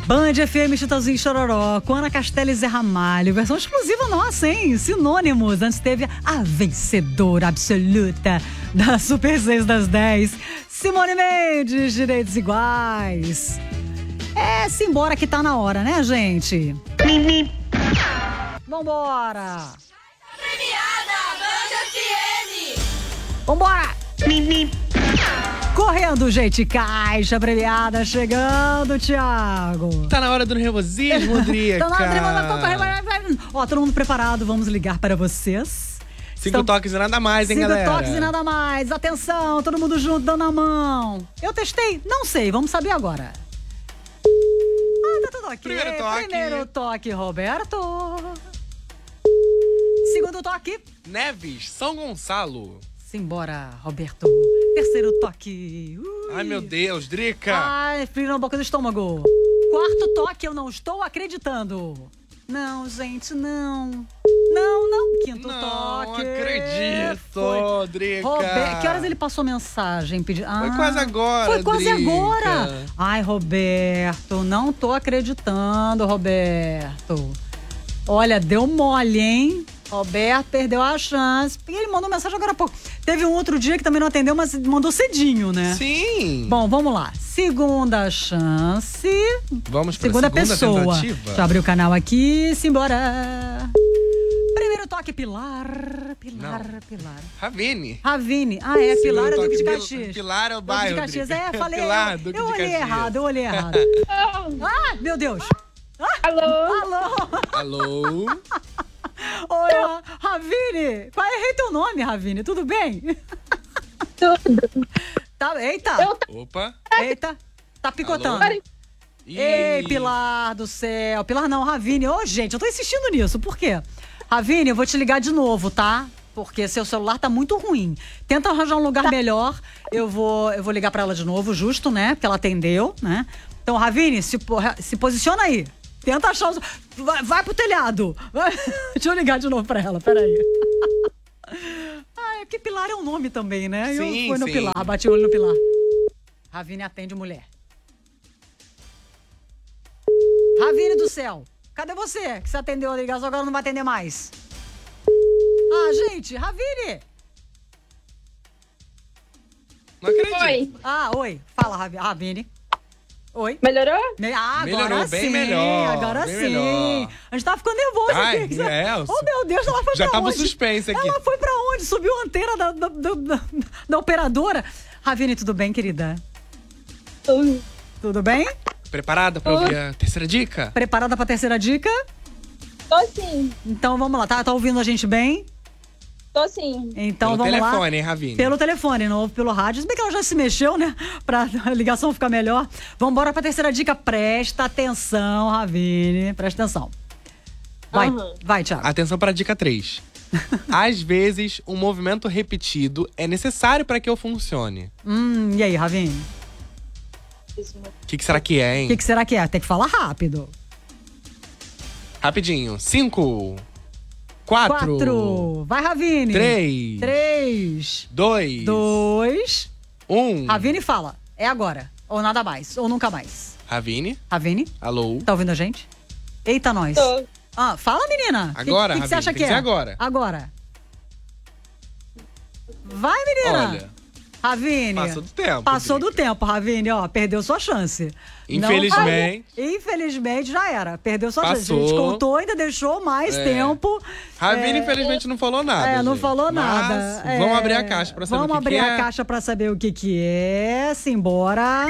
Band FM, Chitãozinho Chororó, com Ana Castela e Zé Ramalho. Versão exclusiva nossa, hein? Sinônimos. Antes teve a vencedora absoluta da Super 6 das 10, Simone Mendes, Direitos Iguais. Simbora que tá na hora, né, gente? Vambora! Premiada, Band FM! Vambora! Correndo, gente, caixa premiada chegando, Thiago. Tá na hora do nervosismo, Drica. Tá na hora do... Ó, todo mundo preparado, vamos ligar para vocês. 5 toques e nada mais, hein, galera? 5 toques e nada mais. Atenção, todo mundo junto, dando a mão. Eu testei? Não sei, vamos saber agora. Tá tudo ok. Primeiro toque, Roberto. Segundo toque. Neves, São Gonçalo. Simbora, Roberto. Terceiro toque. Ai, meu Deus, Drica. Ai, frio na boca do estômago. Quarto toque, eu não estou acreditando. Não, gente, não. Não. Quinto toque. Não acredito, Drica. Que horas ele passou mensagem? Foi quase agora, Foi quase Drica. agora. Ai, Roberto, não tô acreditando, Roberto. Olha, deu mole, hein? Roberto perdeu a chance. Ele mandou mensagem agora há pouco. Teve um outro dia que também não atendeu, mas mandou cedinho, né? Sim. Bom, vamos lá. Segunda chance. Vamos pra segunda pessoa. Tentativa. Deixa eu abrir o canal aqui. Simbora. Primeiro toque, Pilar. Ravine. Pilar é Duque de Caxias. Pilar é o bairro, Duque de Caxias, falei. Pilar, Duque eu de olhei Caxias. errado. Meu Deus. Alô? Oi, Ravine. Errei teu nome, Ravine. Tudo bem? Tudo. Tá, eita. Opa. Eita. Tá picotando. Alô? Ei, Pilar do céu. Pilar não, Ravine. Ô, gente, eu tô insistindo nisso. Por quê? Ravine, eu vou te ligar de novo, tá? Porque seu celular tá muito ruim. Tenta arranjar um lugar melhor. Eu vou ligar pra ela de novo, justo, né? Porque ela atendeu, né? Então, Ravine, se posiciona aí. Tenta achar os... Vai pro telhado. Deixa eu ligar de novo pra ela, peraí. É porque Pilar é um nome também, né? Sim, eu fui no sim. Pilar, bati o olho no Pilar. Ravine atende mulher. Ravine do céu, cadê você? Que você atendeu a ligação, agora não vai atender mais. Gente, Ravine. Não acredito. Oi. Oi. Fala, Ravine. Oi. Melhorou? Agora Melhorou, bem sim. melhor, Agora bem sim. melhor. A gente tava ficando nervoso Ai, aqui. Oh, meu Deus, ela foi Já pra tava onde? suspense aqui. Ela foi pra onde? Subiu a antena da operadora. Ravine, tudo bem, querida? Tudo bem? Preparada pra ouvir a terceira dica? Preparada pra terceira dica? Tô sim. Então vamos lá. Tá ouvindo a gente bem? Tô sim. Então Pelo vamos lá. telefone, hein, Ravine? Pelo telefone, não ouve pelo rádio. Se bem que ela já se mexeu, né? Pra a ligação ficar melhor. Vamos embora pra terceira dica. Presta atenção, Ravine. Presta atenção. Vai, Thiago. Atenção para a dica 3. Às vezes, um movimento repetido é necessário para que eu funcione. E aí, Ravine? O que será que é, hein? O que será que é? Tem que falar rápido. Rapidinho. 5, 4, Vai, Ravine. 3, 2, 2. 1. Ravine fala. É agora. Ou nada mais. Ou nunca mais. Ravine? Ravine? Alô? Tá ouvindo a gente? Eita, nós. Tô. Fala, menina. Agora, O que você Ravine, acha tem que que é? ser agora. Agora. Vai, menina. Olha, Ravine. passou do tempo. Passou do Drica. tempo, Ravine, ó. Perdeu sua chance. Infelizmente. Infelizmente já era. Perdeu sua chance. A Passou. gente contou, ainda deixou mais tempo. Ravine, infelizmente, não falou nada. Não gente. falou nada. Mas vamos abrir a caixa pra saber o que Vamos abrir que é. a caixa pra saber o que é. Simbora.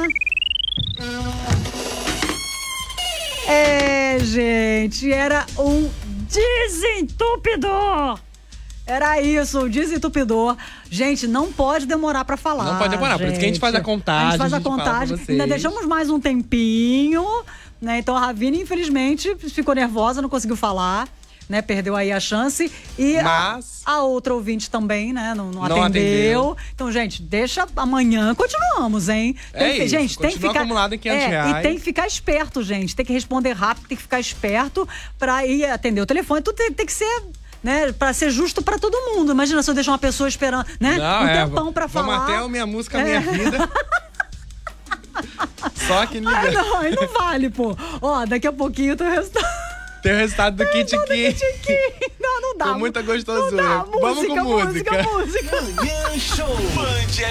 Gente, era um desentupidor. Era isso, um desentupidor. Gente, não pode demorar pra falar. Não pode demorar, por isso que a gente faz a contagem. A gente faz a fala pra contagem. vocês. Ainda deixamos mais um tempinho, né? Então a Ravine, infelizmente, ficou nervosa, não conseguiu falar, né? Perdeu aí a chance. E Mas a outra ouvinte também, né? Não atendeu. atendeu. Então, gente, deixa amanhã. Continuamos, hein? Isso, gente, tem que continua ficar acumulado em R$500. E tem que ficar esperto, gente. Tem que responder rápido, tem que ficar esperto pra ir atender o telefone. Tudo tem que ser, né, pra ser justo pra todo mundo. Imagina se eu deixar uma pessoa esperando, né? Não, um tempão pra falar. Vamos até o Minha Música, Minha Vida. Só que ninguém. Ah, não, aí não vale, pô. Ó, daqui a pouquinho tem o resultado. Tem o resultado do Kit Kat. Não dá. Com muita gostosura. Não dá. Vamos com música. música. Manhã Show. Band